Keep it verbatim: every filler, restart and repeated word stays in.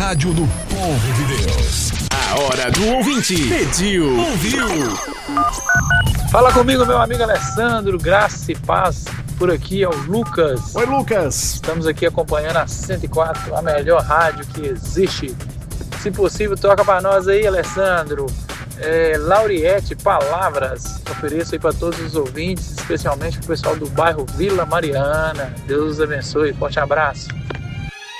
rádio do povo de Deus. A hora do ouvinte. Pediu, ouviu. Fala comigo, meu amigo Alessandro, graça e paz. Por aqui é o Lucas. Oi, Lucas. Estamos aqui acompanhando a cento e quatro, a melhor rádio que existe. Se possível, toca para nós aí, Alessandro. É, Lauriette, Palavras. Ofereço aí para todos os ouvintes, especialmente para o pessoal do bairro Vila Mariana. Deus os abençoe. Forte abraço.